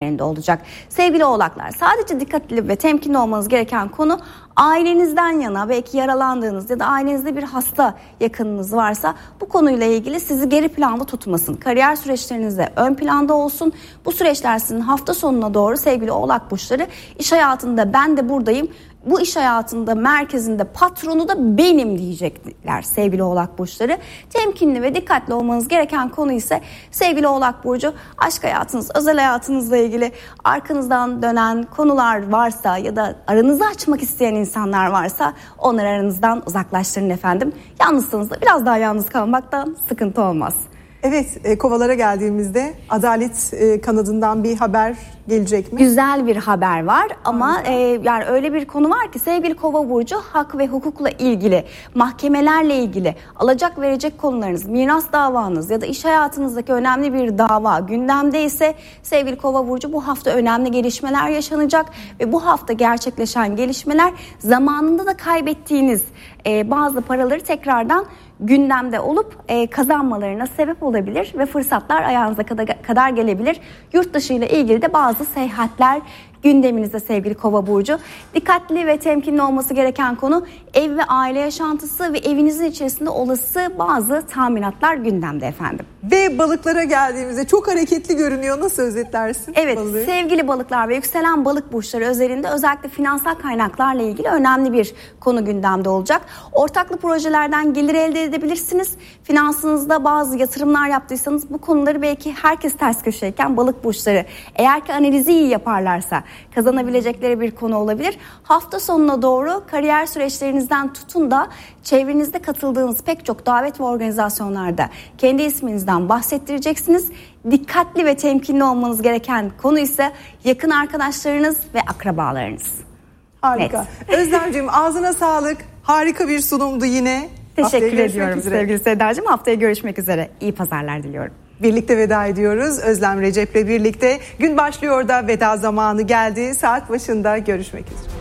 enerjilerinde olacak. Sevgili Oğlaklar, sadece dikkatli ve temkinli olmanız gereken konu ailenizden yana, belki yaralandığınız ya da ailenizde bir hasta yakınınız varsa bu konuyla ilgili sizi geri planda tutmasın. Kariyer süreçlerinizde ön planda olsun. Bu süreçler sizin hafta sonuna doğru sevgili Oğlak burçları iş hayatında ben de buradayım. Bu iş hayatında merkezinde patronu da benim diyecekler sevgili Oğlak burçları. Temkinli ve dikkatli olmanız gereken konu ise sevgili Oğlak burcu, aşk hayatınız, özel hayatınızla ilgili arkanızdan dönen konular varsa ya da aranızı açmak isteyen insanlar varsa onları aranızdan uzaklaştırın efendim. Yalnızsanız da biraz daha yalnız kalmaktan sıkıntı olmaz. Evet, kovalara geldiğimizde adalet kanadından bir haber gelecek mi? Güzel bir haber var ama yani öyle bir konu var ki sevgili Kova burcu, hak ve hukukla ilgili, mahkemelerle ilgili alacak verecek konularınız, miras davanız ya da iş hayatınızdaki önemli bir dava gündemde ise sevgili Kova burcu, bu hafta önemli gelişmeler yaşanacak ve bu hafta gerçekleşen gelişmeler zamanında da kaybettiğiniz bazı paraları tekrardan gündemde olup kazanmalarına sebep olabilir ve fırsatlar ayağınıza kadar gelebilir. Yurt dışı ile ilgili de bazı seyahatler gündeminizde sevgili Kova burcu. Dikkatli ve temkinli olması gereken konu ev ve aile yaşantısı ve evinizin içerisinde olası bazı tahminatlar gündemde efendim. Ve balıklara geldiğimizde çok hareketli görünüyor. Nasıl özetlersin? Evet, balığı? Sevgili balıklar ve yükselen balık burçları özelinde özellikle finansal kaynaklarla ilgili önemli bir konu gündemde olacak. Ortaklı projelerden gelir elde edebilirsiniz. Finansınızda bazı yatırımlar yaptıysanız bu konuları belki herkes ters köşeyken balık burçları eğer ki analizi iyi yaparlarsa kazanabilecekleri bir konu olabilir. Hafta sonuna doğru kariyer süreçlerinizden tutun da çevrenizde katıldığınız pek çok davet ve organizasyonlarda kendi isminizden bahsettireceksiniz. Dikkatli ve temkinli olmanız gereken konu ise yakın arkadaşlarınız ve akrabalarınız. Harika. Evet. Özlemciğim, ağzına sağlık. Harika bir sunumdu yine. Teşekkür ediyorum sevgili Sedacığım. Haftaya görüşmek üzere. İyi pazarlar diliyorum. Birlikte veda ediyoruz. Özlem Recep'le birlikte gün başlıyor da veda zamanı geldi. Saat başında görüşmek üzere.